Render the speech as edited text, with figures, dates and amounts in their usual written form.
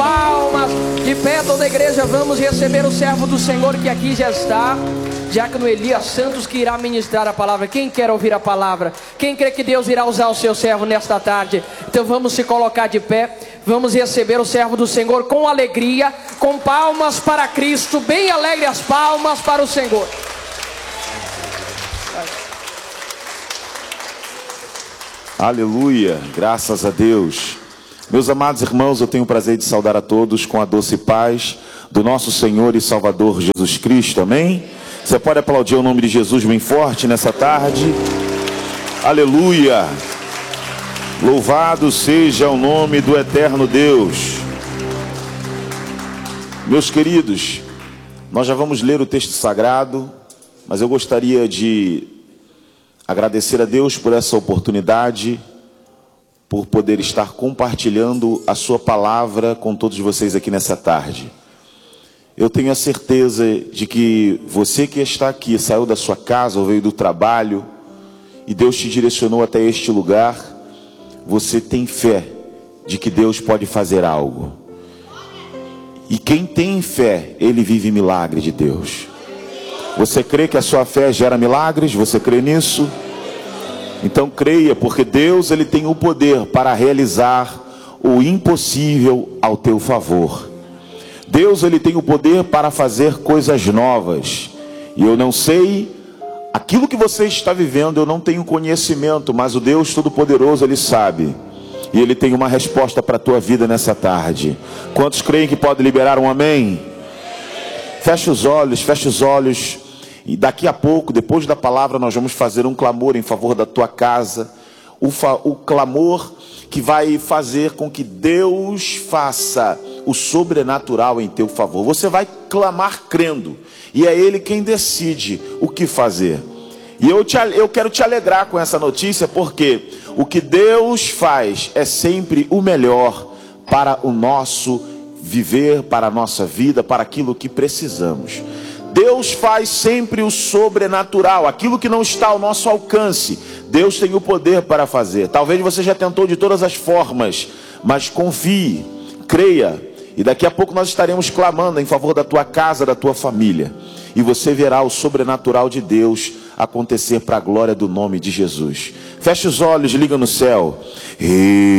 palmas. De pé toda a igreja, vamos receber o servo do Senhor que aqui já está, Diácono Elias Santos, que irá ministrar a palavra. Quem quer ouvir a palavra? Quem crê que Deus irá usar o seu servo nesta tarde? Então vamos se colocar de pé. Vamos receber o servo do Senhor com alegria, com palmas para Cristo. Bem alegre as palmas para o Senhor. Aleluia, graças a Deus. Meus amados irmãos, eu tenho o prazer de saudar a todos com a doce paz do nosso Senhor e Salvador Jesus Cristo, amém? Você pode aplaudir o nome de Jesus bem forte nessa tarde. Aleluia, louvado seja o nome do eterno Deus. Meus queridos, nós já vamos ler o texto sagrado, mas eu gostaria de agradecer a Deus por essa oportunidade, por poder estar compartilhando a sua palavra com todos vocês aqui nessa tarde. Eu tenho a certeza de que você que está aqui, saiu da sua casa ou veio do trabalho, e Deus te direcionou até este lugar, você tem fé de que Deus pode fazer algo. E quem tem fé, ele vive milagre de Deus. Você crê que a sua fé gera milagres? Você crê nisso? Então creia, porque Deus ele tem o poder para realizar o impossível ao teu favor. Deus ele tem o poder para fazer coisas novas. E eu não sei aquilo que você está vivendo, eu não tenho conhecimento, mas o Deus Todo-Poderoso ele sabe. E ele tem uma resposta para a tua vida nessa tarde. Quantos creem que pode liberar um amém? Fecha os olhos. E daqui a pouco, depois da palavra, nós vamos fazer um clamor em favor da tua casa. O clamor que vai fazer com que Deus faça o sobrenatural em teu favor. Você vai clamar crendo. E é Ele quem decide o que fazer. E eu quero te alegrar com essa notícia, porque o que Deus faz é sempre o melhor para o nosso viver, para a nossa vida, para aquilo que precisamos. Deus faz sempre o sobrenatural, aquilo que não está ao nosso alcance. Deus tem o poder para fazer. Talvez você já tentou de todas as formas, mas confie, creia. E daqui a pouco nós estaremos clamando em favor da tua casa, da tua família. E você verá o sobrenatural de Deus acontecer para a glória do nome de Jesus. Feche os olhos, liga no céu.